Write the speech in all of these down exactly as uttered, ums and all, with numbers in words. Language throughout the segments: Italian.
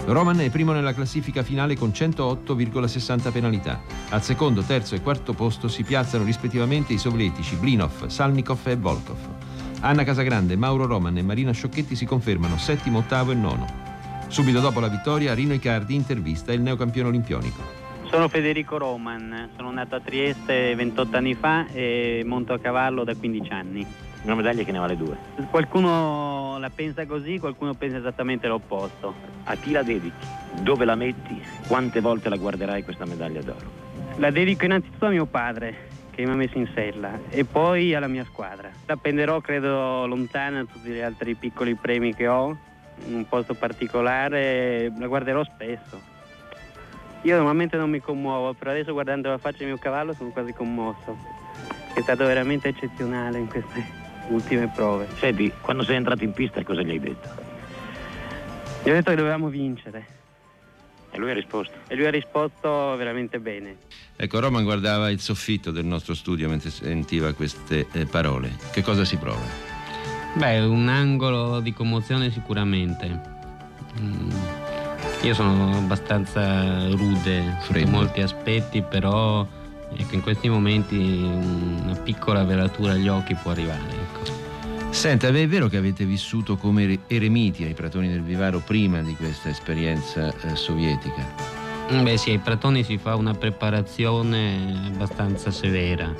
Roman è primo nella classifica finale con centootto virgola sessanta penalità. Al secondo, terzo e quarto posto si piazzano rispettivamente i sovietici Blinov, Salnikov e Volkov. Anna Casagrande, Mauro Roman e Marina Sciocchetti si confermano settimo, ottavo e nono. Subito dopo la vittoria, Rino Icardi intervista il neocampione olimpionico. Sono Federico Roman, sono nato a Trieste ventotto anni fa e monto a cavallo da quindici anni. Una medaglia che ne vale due. Qualcuno la pensa così, qualcuno pensa esattamente l'opposto. A chi la dedichi? Dove la metti? Quante volte la guarderai questa medaglia d'oro? La dedico innanzitutto a mio padre, che mi ha messo in sella, e poi alla mia squadra. La appenderò, credo, lontana da tutti gli altri piccoli premi che ho, in un posto particolare, la guarderò spesso. Io normalmente non mi commuovo, però adesso guardando la faccia del mio cavallo sono quasi commosso. È stato veramente eccezionale in queste ultime prove. Senti, quando sei entrato in pista cosa gli hai detto? Gli ho detto che dovevamo vincere. E lui ha risposto? E lui ha risposto veramente bene. Ecco, Roman guardava il soffitto del nostro studio mentre sentiva queste eh, parole. Che cosa si prova? Beh, un angolo di commozione sicuramente. Mm. Io sono abbastanza rude su molti aspetti, però ecco, in questi momenti una piccola velatura agli occhi può arrivare. Ecco. Senta, è vero che avete vissuto come eremiti ai Pratoni del Vivaro prima di questa esperienza eh, sovietica? Beh sì, ai Pratoni si fa una preparazione abbastanza severa.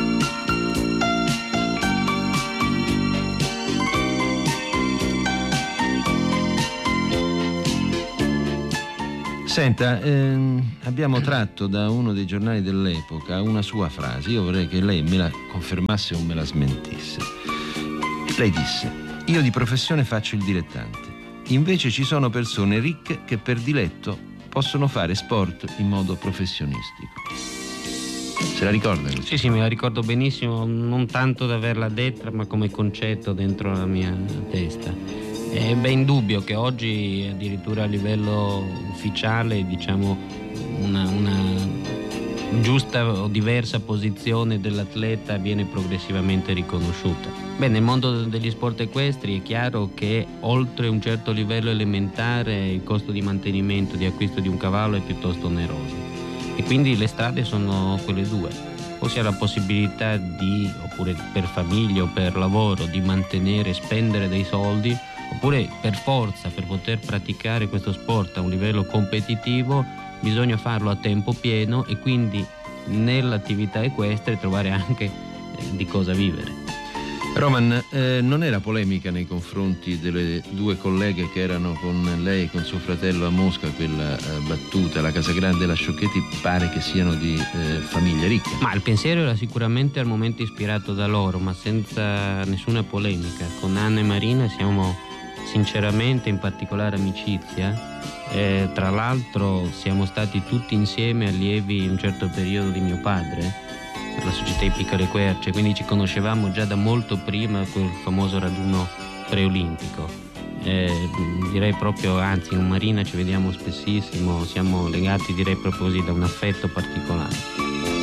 Senta, ehm, abbiamo tratto da uno dei giornali dell'epoca una sua frase. Io vorrei che lei me la confermasse o me la smentisse. Lei disse: io di professione faccio il dilettante, invece ci sono persone ricche che per diletto possono fare sport in modo professionistico. Se la ricorda? Sì, sì, me la ricordo benissimo, non tanto da averla detta, ma come concetto dentro la mia testa. È ben indubbio che oggi addirittura a livello ufficiale, diciamo, una, una giusta o diversa posizione dell'atleta viene progressivamente riconosciuta. Beh, nel mondo degli sport equestri è chiaro che oltre un certo livello elementare il costo di mantenimento, di acquisto di un cavallo è piuttosto oneroso e quindi le strade sono quelle due. O si ha la possibilità di, oppure per famiglia o per lavoro, di mantenere e spendere dei soldi, oppure per forza, per poter praticare questo sport a un livello competitivo, bisogna farlo a tempo pieno e quindi nell'attività equestre trovare anche eh, di cosa vivere. Roman, eh, non era polemica nei confronti delle due colleghe che erano con lei e con suo fratello a Mosca, quella eh, battuta, la Casagrande e la Sciocchetti, pare che siano di eh, famiglie ricche? Ma il pensiero era sicuramente al momento ispirato da loro, ma senza nessuna polemica. Con Anna e Marina siamo sinceramente in particolare amicizia. Eh, tra l'altro siamo stati tutti insieme allievi in un certo periodo di mio padre, la società ippica Le Querce, quindi ci conoscevamo già da molto prima quel famoso raduno preolimpico. Eh, direi proprio, anzi, con Marina ci vediamo spessissimo, siamo legati direi proprio così da un affetto particolare.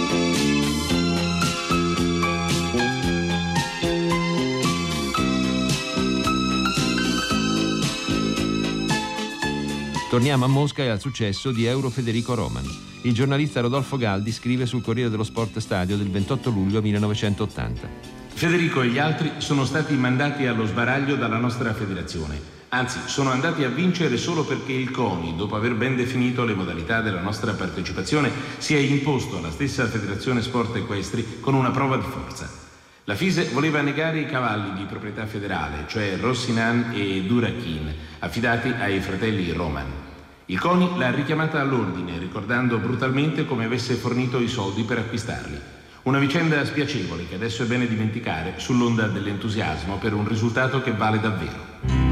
Torniamo a Mosca e al successo di Euro Federico Roman. Il giornalista Rodolfo Galdi scrive sul Corriere dello Sport Stadio del ventotto luglio millenovecentottanta. Federico e gli altri sono stati mandati allo sbaraglio dalla nostra federazione. Anzi, sono andati a vincere solo perché il CONI, dopo aver ben definito le modalità della nostra partecipazione, si è imposto alla stessa Federazione Sport Equestri con una prova di forza. La FISE voleva negare i cavalli di proprietà federale, cioè Rossinan e Durakin, affidati ai fratelli Roman. Il CONI l'ha richiamata all'ordine, ricordando brutalmente come avesse fornito i soldi per acquistarli. Una vicenda spiacevole che adesso è bene dimenticare sull'onda dell'entusiasmo per un risultato che vale davvero.